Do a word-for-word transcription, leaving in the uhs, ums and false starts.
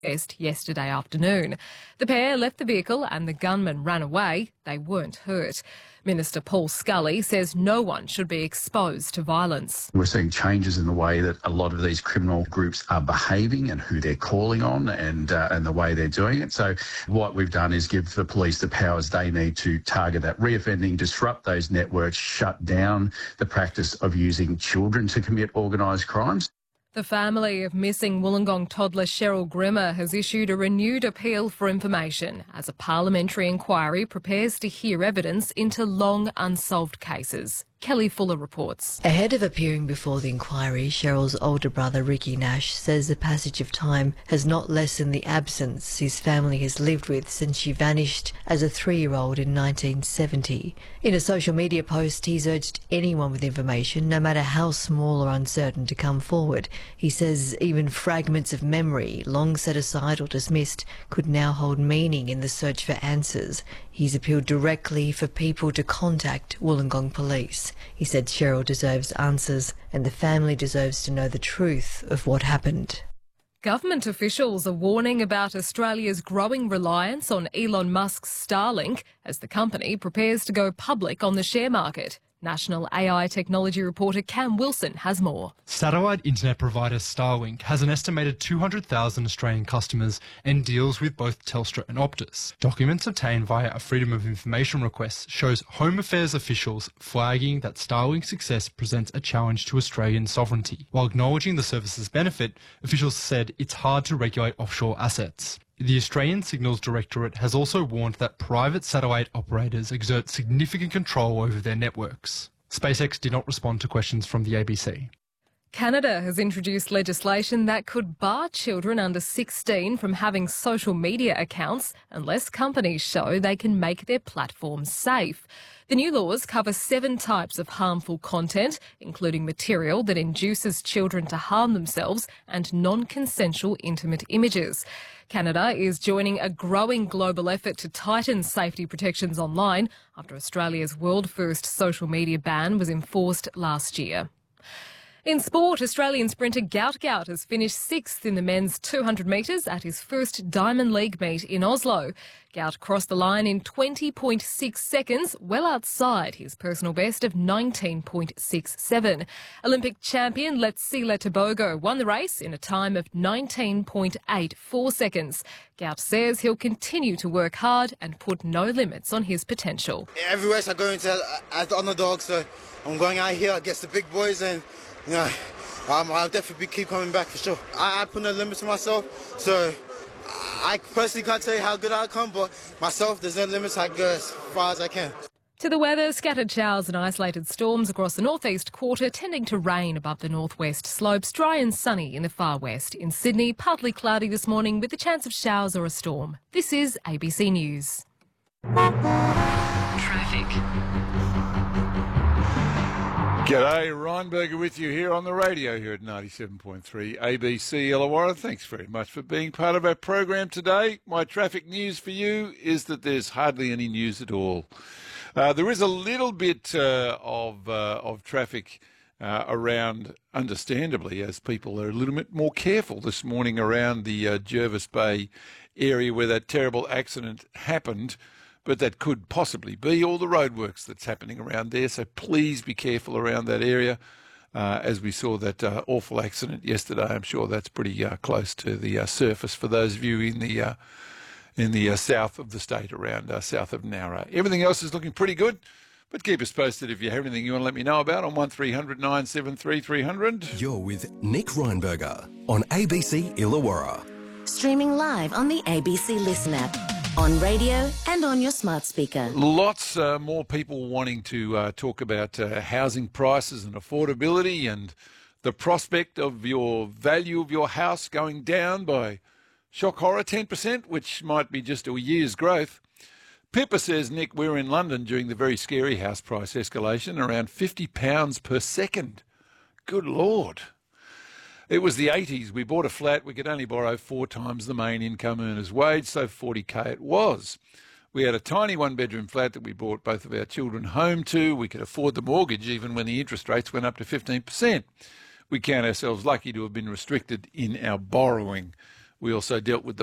yesterday afternoon. The pair left the vehicle and the gunman ran away. They weren't hurt. Minister Paul Scully says no one should be exposed to violence. We're seeing changes in the way that a lot of these criminal groups are behaving and who they're calling on and uh, and the way they're doing it. So what we've done is give the police the powers they need to target that reoffending, disrupt those networks, shut down the practice of using children to commit organised crimes. The family of missing Wollongong toddler Cheryl Grimmer has issued a renewed appeal for information as a parliamentary inquiry prepares to hear evidence into long unsolved cases. Kelly Fuller reports. Ahead of appearing before the inquiry, Cheryl's older brother Ricky Nash says the passage of time has not lessened the absence his family has lived with since she vanished as a three-year-old in nineteen seventy. In a social media post, he's urged anyone with information, no matter how small or uncertain, to come forward. He says even fragments of memory, long set aside or dismissed, could now hold meaning in the search for answers. He's appealed directly for people to contact Wollongong Police. He said Cheryl deserves answers and the family deserves to know the truth of what happened. Government officials are warning about Australia's growing reliance on Elon Musk's Starlink as the company prepares to go public on the share market. National A I technology reporter Cam Wilson has more. Satellite internet provider Starlink has an estimated two hundred thousand Australian customers and deals with both Telstra and Optus. Documents obtained via a Freedom of Information request shows Home Affairs officials flagging that Starlink's success presents a challenge to Australian sovereignty. While acknowledging the service's benefit, officials said it's hard to regulate offshore assets. The Australian Signals Directorate has also warned that private satellite operators exert significant control over their networks. SpaceX did not respond to questions from the A B C. Canada has introduced legislation that could bar children under sixteen from having social media accounts unless companies show they can make their platforms safe. The new laws cover seven types of harmful content, including material that induces children to harm themselves and non-consensual intimate images. Canada is joining a growing global effort to tighten safety protections online after Australia's world-first social media ban was enforced last year. In sport, Australian sprinter Gout Gout has finished sixth in the men's two hundred metres at his first Diamond League meet in Oslo. Gout crossed the line in twenty point six seconds, well outside his personal best of nineteen point six seven. Olympic champion Letsile Tebogo won the race in a time of nineteen point eight four seconds. Gout says he'll continue to work hard and put no limits on his potential. Every race I go into as the underdog, so I'm going out here against the big boys and you know, um, I'll definitely keep coming back for sure. I, I put no limits to myself, so I personally can't tell you how good I'll come, but myself, there's no limits. I go as far as I can. To the weather, scattered showers and isolated storms across the northeast quarter, tending to rain above the northwest slopes, dry and sunny in the far west. In Sydney, partly cloudy this morning with the chance of showers or a storm. This is A B C News. Traffic. G'day, Reinberger with you here on the radio here at ninety-seven point three A B C Illawarra. Thanks very much for being part of our program today. My traffic news for you is that there's hardly any news at all. Uh, there is a little bit uh, of uh, of traffic uh, around, understandably, as people are a little bit more careful this morning around the uh, Jervis Bay area where that terrible accident happened. But that could possibly be all the roadworks that's happening around there. So please be careful around that area. Uh, as we saw that uh, awful accident yesterday, I'm sure that's pretty uh, close to the uh, surface for those of you in the uh, in the uh, south of the state, around uh, south of Nowra. Everything else is looking pretty good. But keep us posted if you have anything you want to let me know about on one three hundred nine seven three three hundred. You're with Nick Reinberger on A B C Illawarra. Streaming live on the A B C Listen app, on radio and on your smart speaker. Lots uh, more people wanting to uh, talk about uh, housing prices and affordability and the prospect of your value of your house going down by shock horror ten percent, which might be just a year's growth. Pippa says, Nick, we're in London during the very scary house price escalation, around fifty pounds per second. Good Lord. It was the eighties. We bought a flat. We could only borrow four times the main income earner's wage, so forty K it was. We had a tiny one-bedroom flat that we brought both of our children home to. We could afford the mortgage even when the interest rates went up to fifteen percent. We count ourselves lucky to have been restricted in our borrowing. We also dealt with the